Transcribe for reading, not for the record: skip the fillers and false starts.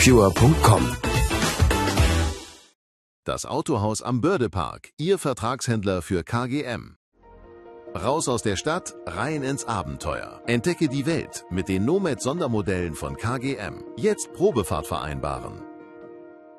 autopure.com. Das Autohaus am Bördepark, Ihr Vertragshändler für KGM. Raus aus der Stadt, rein ins Abenteuer. Entdecke die Welt mit den Nomad-Sondermodellen von KGM. Jetzt Probefahrt vereinbaren.